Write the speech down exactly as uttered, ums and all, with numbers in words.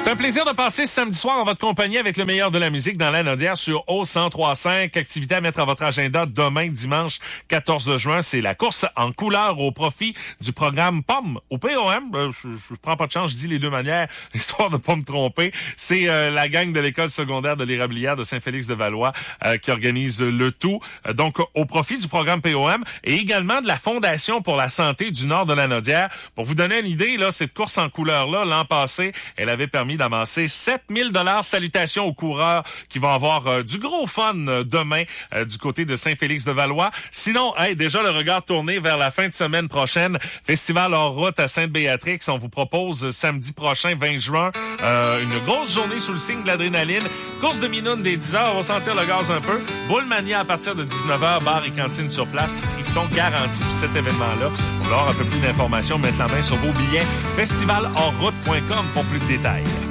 C'est un plaisir de passer ce samedi soir en votre compagnie avec le meilleur de la musique dans la Nodière sur O cent trois cinq. Activité à mettre à votre agenda demain, dimanche quatorze juin. C'est la course en couleur au profit du programme P O M au P O M. Euh, je, je prends pas de chance, je dis les deux manières, histoire de pas me tromper. C'est euh, la gang de l'école secondaire de l'Érablière de Saint-Félix-de-Valois euh, qui organise le tout. Euh, donc, au profit du programme P O M et également de la Fondation pour la santé du Nord de la Nodière. Pour vous donner une idée, là, cette course en couleur-là, l'an passé, elle avait permis d'avancer sept mille dollars. Salutations aux coureurs qui vont avoir euh, du gros fun euh, demain euh, du côté de Saint-Félix-de-Valois. Sinon, hey, déjà le regard tourné vers la fin de semaine prochaine. Festival hors route à Sainte-Béatrix. On vous propose euh, samedi prochain, vingt juin, euh, une grosse journée sous le signe de l'adrénaline. Course de minoune dès dix heures. On va sentir le gaz un peu. Boule mania à partir de dix-neuf heures. Bar et cantine sur place. Ils sont garantis pour cet événement-là. Pour avoir un peu plus d'informations, mettre la main sur vos billets. festival hors route point com pour plus de détails.